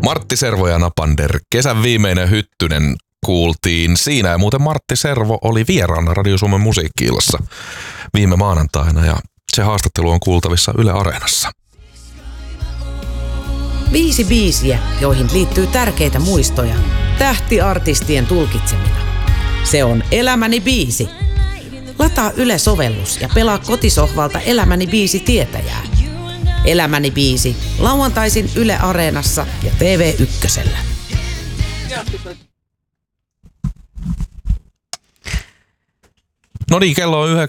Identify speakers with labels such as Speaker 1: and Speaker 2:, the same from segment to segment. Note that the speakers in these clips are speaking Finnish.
Speaker 1: Martti Servo ja Napander, kesän viimeinen hyttynen kuultiin siinä. Ja muuten Martti Servo oli vieraana Radio Suomen musiikki-illassa viime maanantaina ja se haastattelu on kuultavissa Yle Areenassa.
Speaker 2: 5 biisiä, joihin liittyy tärkeitä muistoja, tähtiartistien tulkitsemina. Se on Elämäni biisi. Lataa Yle-sovellus ja pelaa kotisohvalta Elämäni biisi tietäjää. Elämäni biisi, lauantaisin Yle Areenassa ja TV1:llä.
Speaker 1: No niin, kello on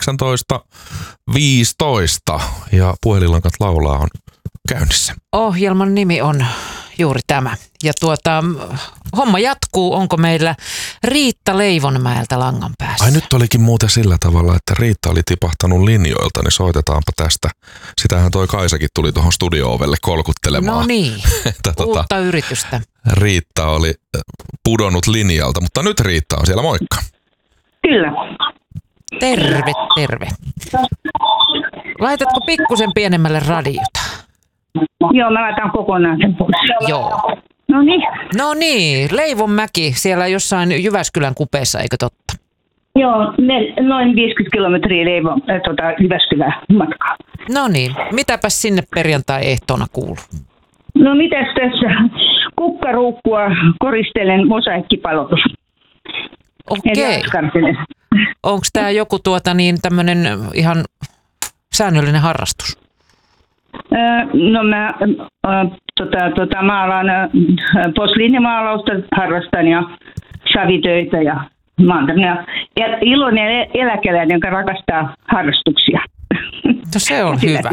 Speaker 1: 19.15 ja puhelinlankat laulaa on käynnissä.
Speaker 3: Ohjelman nimi on juuri tämä. Ja homma jatkuu. Onko meillä Riitta Leivonmäeltä langan päässä?
Speaker 1: Ai nyt olikin muuten sillä tavalla, että Riitta oli tipahtanut linjoilta, niin soitetaanpa tästä. Sitähän toi Kaisakin tuli tuohon studio-ovelle kolkuttelemaan.
Speaker 3: No niin, uutta yritystä.
Speaker 1: Riitta oli pudonnut linjalta, mutta nyt Riitta on siellä, moikka.
Speaker 4: Kyllä.
Speaker 3: Terve, terve. Laitatko pikkusen pienemmälle radiota?
Speaker 4: Joo, mä laitan kokonaan sen pois.
Speaker 3: Joo.
Speaker 4: No
Speaker 3: niin, Leivonmäki siellä jossain Jyväskylän kupeessa, eikö totta?
Speaker 4: Joo, noin 50 kilometriä Jyväskylän matkaa.
Speaker 3: No niin, mitäpäs sinne perjantai-ehtoona kuuluu?
Speaker 4: No mitäs tässä? Kukkaruukkua koristelen mosaikkipalotus.
Speaker 3: Okei. Onko tämä joku tämmöinen ihan säännöllinen harrastus?
Speaker 4: No mä maalaan posliinimaalausta harrastan ja savitöitä ja mä oon tämmöinen iloinen eläkeläinen, joka rakastaa harrastuksia.
Speaker 3: No se on hyvä.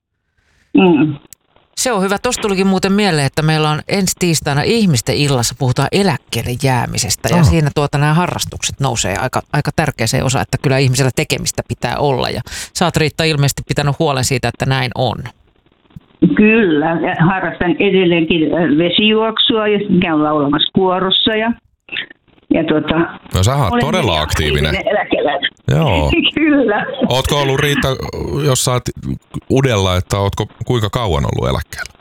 Speaker 3: Se on hyvä. Tuosta tulikin muuten mieleen, että meillä on ensi tiistaina ihmisten illassa puhutaan eläkkeelle jäämisestä. Ja siinä nämä harrastukset nousee aika tärkeäseen osaan, että kyllä ihmisellä tekemistä pitää olla. Ja sä oot, Riitta, ilmeisesti pitänyt huolen siitä, että näin on.
Speaker 4: Kyllä. Harrastan edelleenkin vesijuoksua ja käyn laulamassa kuorossa.
Speaker 1: No sä oot todella aktiivinen. Joo.
Speaker 4: Kyllä.
Speaker 1: Ootko ollut, Riitta, jos sä oot udella, että ootko kuinka kauan ollut eläkkeellä?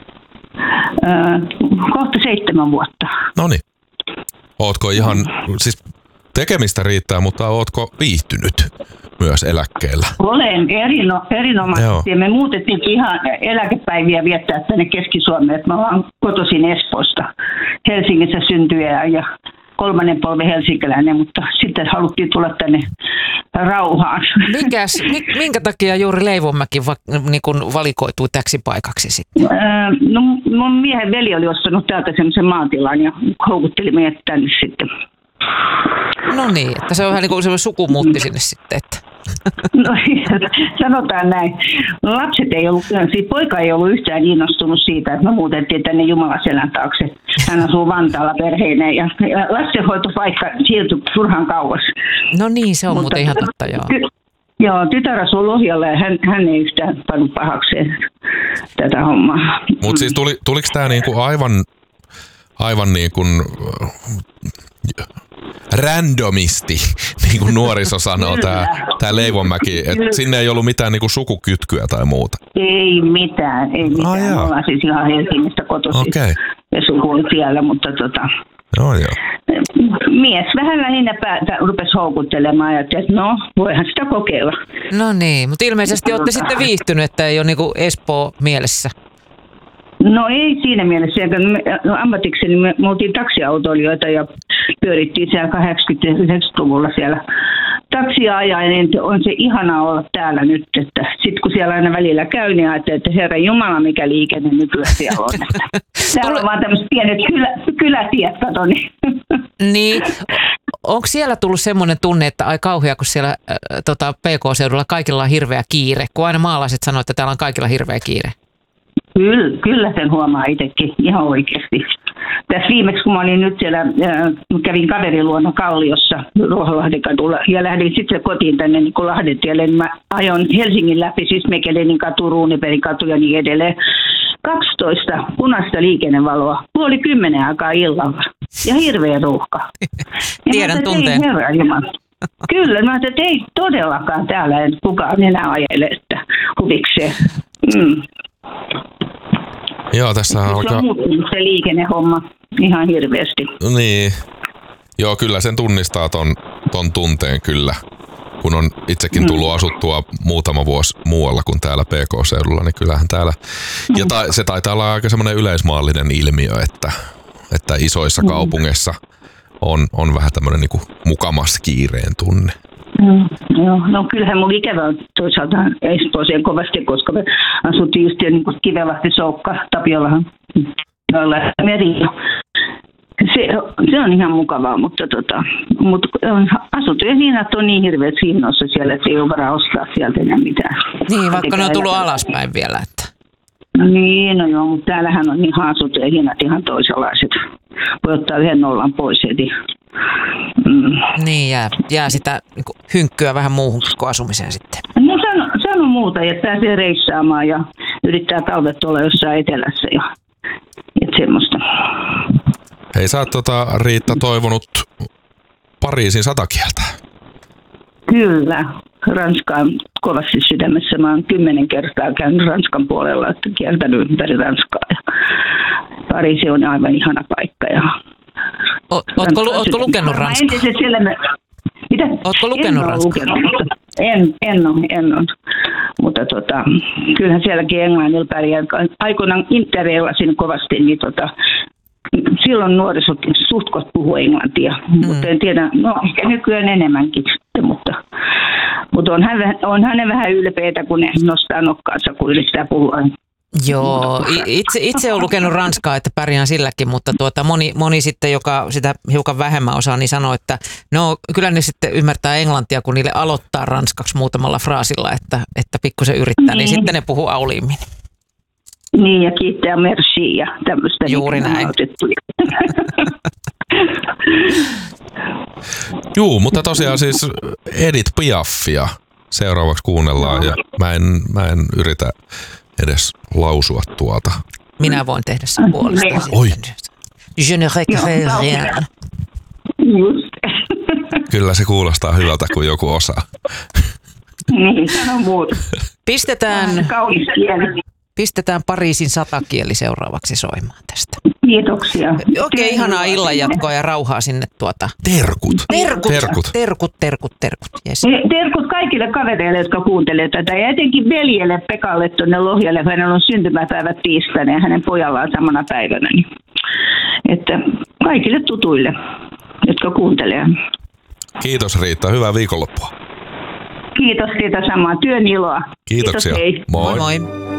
Speaker 4: Kohta 7 vuotta.
Speaker 1: Noniin. Ootko ihan, siis tekemistä riittää, mutta ootko viihtynyt myös eläkkeellä?
Speaker 4: Olen erinomaisesti. Me muutettiin ihan eläkepäiviä viettää tänne Keski-Suomeen. Mä olen kotoisin Espoosta. Helsingissä syntyjä ja 3. polven helsinkiläinen, mutta sitten haluttiin tulla tänne rauhaan.
Speaker 3: Minkä takia juuri Leivonmäki valikoitui täksi paikaksi sitten?
Speaker 4: No mun miehen veli oli ostanut täältä semmoisen maatilan ja houkutteli meidät tänne sitten.
Speaker 3: No niin, että se on vähän niin kuin semmoinen sukumuutti sinne sitten, että...
Speaker 4: No sanotaan näin. Poika ei ollut yhtään innostunut siitä, että me muutettiin tänne Jumalaselän taakse. Hän asuu Vantaalla perheineen ja lastenhoitopaikka siirtyi turhan kauas.
Speaker 3: No niin, se on muuten ihan totta, joo.
Speaker 4: Joo, tytär asuu Lohjalla ja hän ei yhtään pannut pahakseen tätä hommaa.
Speaker 1: Mutta siis tuliko tämä niinku aivan niin kuin randomisti, niin kuin nuoriso sanoo, tämä Leivonmäki, että sinne ei ollut mitään niin kuin sukukytkyä tai muuta?
Speaker 4: Ei mitään. Me ollaan siis ihan Helsingistä kotoisin.
Speaker 1: Okay.
Speaker 4: Ja suku on siellä, mutta
Speaker 1: Joo.
Speaker 4: Mies vähän lähinnä rupesi houkuttelemaan ja että no, voihan sitä kokeilla.
Speaker 3: No niin, mutta ilmeisesti olette sitten viihtynyt, että ei ole niin kuin Espoo mielessä.
Speaker 4: No ei siinä mielessä. Ammatikseni me oltiin taksiautoilijoita ja pyörittiin siellä 80-90-luvulla siellä taksia ajaen, niin on se ihanaa olla täällä nyt, että sitten kun siellä aina välillä käy, niin ajattelee, että Herra Jumala, mikä liikenne nykyään siellä on. Täällä on vaan tämmöiset pienet kylätiet, kato niin.
Speaker 3: Niin. Onko siellä tullut semmoinen tunne, että ai kauhea, kun siellä PK-seudulla kaikilla on hirveä kiire, kun aina maalaiset sanoo, että täällä on kaikilla hirveä kiire?
Speaker 4: Kyllä sen huomaa itsekin ihan oikeasti. Tässä viimeksi, kun mä olin nyt siellä, kävin kaverin luona Kalliossa Ruoholahden kadulla ja lähdin sitten kotiin tänne niin Lahden tielle, niin mä ajoin Helsingin läpi, siis Mekelenin katu, Ruuniperin katu ja niin edelleen. 12 punaista liikennevaloa, 9:30 aikaa illalla ja hirveä ruuhka.
Speaker 3: Tiedän tunteen.
Speaker 4: Kyllä, mä ajattelin, että ei todellakaan täällä kukaan enää ajele, että huvikseen.
Speaker 1: Joo, tässä
Speaker 4: Se
Speaker 1: alkaa...
Speaker 4: on muuttunut se liikennehomma ihan hirveästi.
Speaker 1: Niin. Joo, kyllä sen tunnistaa ton tunteen kyllä. Kun on itsekin tullut asuttua muutama vuosi muualla kuin täällä PK-seudulla, niin kyllähän täällä... Ja se taitaa olla aika semmoinen yleismaallinen ilmiö, että isoissa kaupungeissa on vähän tämmöinen niinku mukamas kiireen tunne.
Speaker 4: Joo, no kyllähän mun ikävä on toisaalta Espooseen kovasti, koska me asuttiin just niin kuin Kivelahti, Soukka, Tapiolahan, meri. Se on ihan mukavaa, mutta asuntojen hinnat on niin hirveät hinnoissa siellä, että ei ole varaa ostaa sieltä enää mitään.
Speaker 3: Niin, vaikka ne on tullut alaspäin vielä. Että.
Speaker 4: Niin, no joo, mutta täällähän on ihan asuntojen hinnat ihan toisenlaiset. Voi ottaa yhden nollan pois heti.
Speaker 3: Niin, jää sitä niin kuin hynkkyä vähän muuhun kuin asumiseen sitten.
Speaker 4: No sano muuta, että pääsee reissaamaan ja yrittää talvet olla jossain etelässä ja että semmoista.
Speaker 1: Hei, sä oot Riitta toivonut Pariisin 100 kieltä.
Speaker 4: Kyllä, Ranska on kovasti sydämessä. Mä oon 10 kertaa käynyt Ranskan puolella, että kieltänyt ympäri Ranskaa. Ja Pariisi on aivan ihana paikka. Ja
Speaker 3: Ootko lukenut Ranskaa?
Speaker 4: Mitä?
Speaker 3: Ootko lukenut Ranskaa?
Speaker 4: En ole. Mutta kyllähän sielläkin englannilla pärjää. Aikoinaan interreilasin kovasti, niin silloin nuorisot suhtkot puhuu englantia, mutta en tiedä, no ehkä nykyään enemmänkin sitten, mutta on hänen vähän ylpeitä, kun ne nostaa nokkaansa, kun yrittää puhua.
Speaker 3: Joo, itse olen lukenut ranskaa, että pärjään silläkin, mutta moni sitten, joka sitä hiukan vähemmän osaa, niin sanoo, että no kyllä ne sitten ymmärtää englantia, kun niille aloittaa ranskaksi muutamalla fraasilla, että pikkusen yrittää, niin sitten ne puhuu auliimmin.
Speaker 4: Niin, ja kiittää merci ja tämmöistä.
Speaker 3: Juuri näin.
Speaker 1: Juu, mutta tosiaan siis Edith Piafia seuraavaksi kuunnellaan ja mä en yritä edes lausua tuota.
Speaker 3: Minä voin tehdä sen puolesta.
Speaker 1: Oi.
Speaker 3: Je ne regrette rien.
Speaker 4: Just.
Speaker 1: Kyllä se kuulostaa hyvältä, kun joku osaa.
Speaker 4: Niin, sano muuta. Kaunis kieli.
Speaker 3: Pistetään Pariisin 100 kieli seuraavaksi soimaan tästä.
Speaker 4: Kiitoksia.
Speaker 3: Oikein ihanaa illanjatkoa ja rauhaa sinne
Speaker 1: Terkut.
Speaker 3: Yes.
Speaker 4: Terkut kaikille kavereille, jotka kuuntelee tätä. Ja etenkin veljelle Pekalle tuonne Lohjalle, kun hänellä on syntymäpäivät tiistaina ja hänen pojallaan samana päivänä. Että kaikille tutuille, jotka kuuntelee.
Speaker 1: Kiitos Riitta, hyvää viikonloppua.
Speaker 4: Kiitos siitä samaa. Työn iloa.
Speaker 1: Kiitoksia.
Speaker 4: Kiitos, hei.
Speaker 1: Moi.
Speaker 3: Moi moi.